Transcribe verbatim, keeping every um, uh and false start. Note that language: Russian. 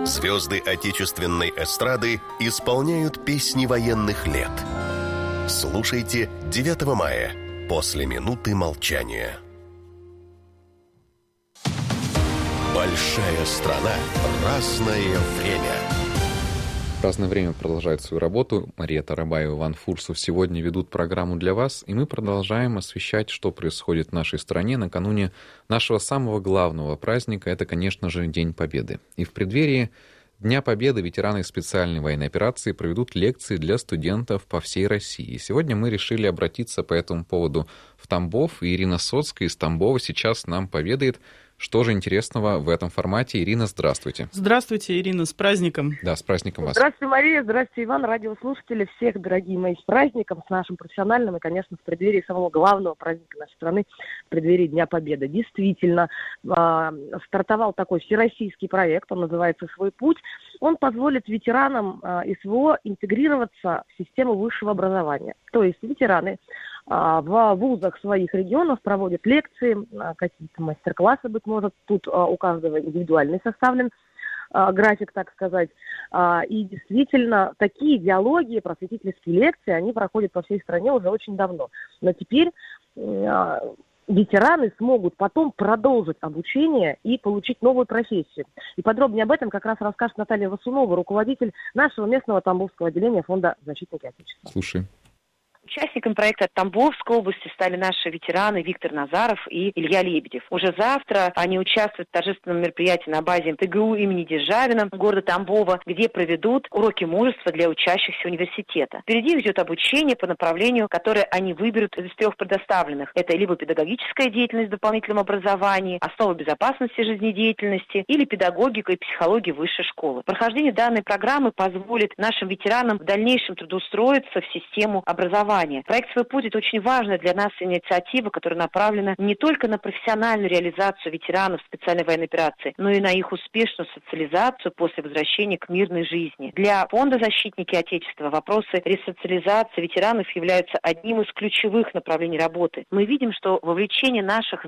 Звезды отечественной эстрады исполняют песни военных лет. Слушайте девятого мая после минуты молчания. Большая страна. Разное время. «Разное время» продолжает свою работу. Мария Тарабаева, Иван Фурсов сегодня ведут программу для вас, и мы продолжаем освещать, что происходит в нашей стране накануне нашего самого главного праздника. Это, конечно же, День Победы. И в преддверии Дня Победы ветераны специальной военной операции проведут лекции для студентов по всей России. И сегодня мы решили обратиться по этому поводу в Тамбов. И Ирина Соцкая из Тамбова сейчас нам поведает, что же интересного в этом формате. Ирина, здравствуйте. Здравствуйте, Ирина, с праздником. Да, с праздником вас. Здравствуйте, Мария, здравствуйте, Иван, радиослушатели, всех, дорогие мои, с праздником, с нашим профессиональным и, конечно, в преддверии самого главного праздника нашей страны, в преддверии Дня Победы. Действительно, э, стартовал такой всероссийский проект, он называется «Свой путь». Он позволит ветеранам э, СВО интегрироваться в систему высшего образования. То есть ветераны в вузах своих регионов проводят лекции, какие-то мастер-классы, быть может, тут у каждого индивидуальный составлен график, так сказать. И действительно, такие диалоги, просветительские лекции, они проходят по всей стране уже очень давно. Но теперь ветераны смогут потом продолжить обучение и получить новую профессию. И подробнее об этом как раз расскажет Наталья Васунова, руководитель нашего местного Тамбовского отделения Фонда «Защитники Отечества». Слушай. Участниками проекта Тамбовской области стали наши ветераны Виктор Назаров и Илья Лебедев. Уже завтра они участвуют в торжественном мероприятии на базе ТГУ имени Державина города Тамбова, где проведут уроки мужества для учащихся университета. Впереди их ждет обучение по направлению, которое они выберут из трех предоставленных. Это либо педагогическая деятельность в дополнительном образовании, основа безопасности жизнедеятельности или педагогика и психология высшей школы. Прохождение данной программы позволит нашим ветеранам в дальнейшем трудоустроиться в систему образования. Проект «Свой путь» — это очень важная для нас инициатива, которая направлена не только на профессиональную реализацию ветеранов специальной военной операции, но и на их успешную социализацию после возвращения к мирной жизни. Для Фонда «Защитники Отечества» вопросы ресоциализации ветеранов являются одним из ключевых направлений работы. Мы видим, что вовлечение наших